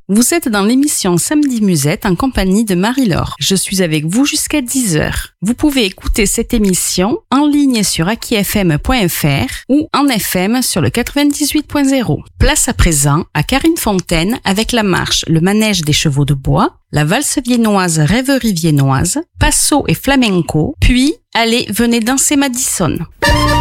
Vous êtes dans l'émission Samedi Musette en compagnie de Marie-Laure. Je suis avec vous jusqu'à 10h. Vous pouvez écouter cette émission en ligne sur akifm.fr ou en FM sur le 98.0. Place à présent à Karine Fontaine avec la marche Le Manège des Chevaux de Bois, la valse viennoise Rêverie viennoise, Passo et Flamenco, puis Allez, venez danser Madison.